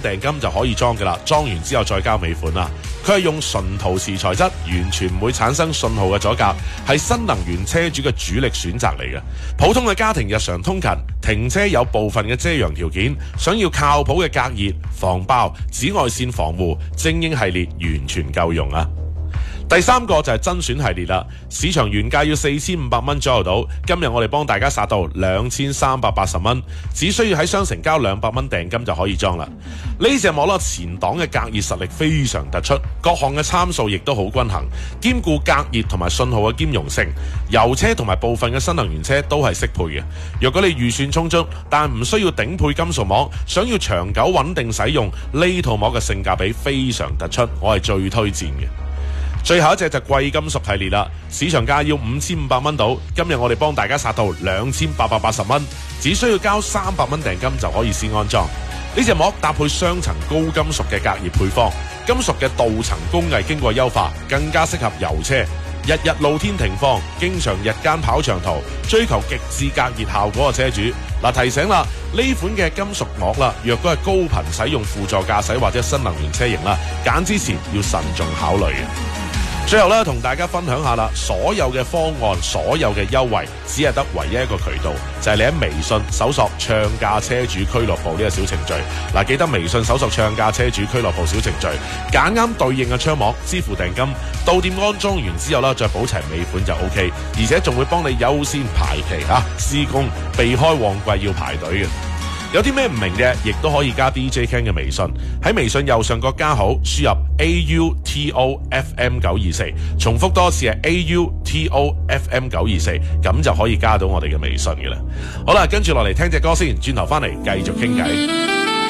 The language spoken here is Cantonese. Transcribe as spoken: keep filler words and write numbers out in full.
訂金就可以裝㗎啦，裝完之後再交尾款啦。佢係用純陶瓷材質，完全唔會產生信號嘅阻隔，係新能源車主嘅主力選擇嚟嘅。普通嘅家庭日常通勤停車有部分嘅遮陽條件，想要靠譜嘅隔熱、防爆、紫外線防護，精英系列完全夠用啊！第三個就係甄選系列啦，市場原價要四千五百蚊左右到，今日我哋幫大家殺到兩千三百八十蚊，只需要喺商城交兩百蚊訂金就可以裝啦。呢隻摩托前擋嘅隔熱實力非常突出，各項嘅參數亦都好均衡，兼顧隔熱同埋信號嘅兼容性。油車同埋部分嘅新能源車都係適配嘅。若果你預算充足，但唔需要頂配金屬膜，想要長久穩定使用，呢套膜嘅性價比非常突出，我係最推薦嘅。最後一隻就貴金屬系列啦，市場價要五千五百蚊到，今日我哋幫大家殺到兩千八百八十蚊，只需要交三百蚊訂金就可以先安裝。呢隻膜搭配雙層高金屬嘅隔熱配方，金屬嘅鍍層工藝經過優化，更加適合油車。日日露天停放，經常日間跑長途，追求極致隔熱效果嘅車主，嗱提醒啦，呢款嘅金屬膜啦，若果係高頻使用輔助駕駛或者新能源車型啦，揀之前要慎重考慮嘅。最後咧，同大家分享下啦，所有嘅方案、所有嘅優惠，只係得唯一一個渠道，就係你喺微信搜索唱價車主俱樂部呢個小程序。嗱，記得微信搜索唱價車主俱樂部小程序，揀啱對應嘅窗膜，支付訂金，到店安裝完之後啦，再補齊尾款就 O K， 而且仲會幫你優先排期嚇施工，避開旺季要排隊嘅。有啲咩唔明嘅，亦都可以加 D J Ken 嘅微信，喺微信右上角加號，輸入 A U T O F M 九二四，重複多次係 A U T O F M 九二四，咁就可以加到我哋嘅微信嘅啦。好啦，跟住落嚟聽隻歌先，轉頭翻嚟繼續傾偈。